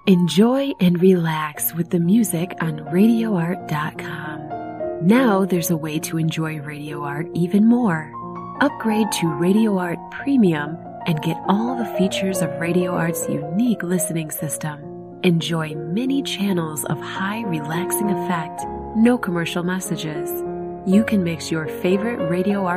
Enjoy and relax with the music on RadioArt.com. Now there's a way to enjoy Radio Art even more. Upgrade to Radio Art Premium and get all the features of Radio Art's unique listening system. Enjoy many channels of high relaxing effect, no commercial messages. You can mix your favorite Radio Art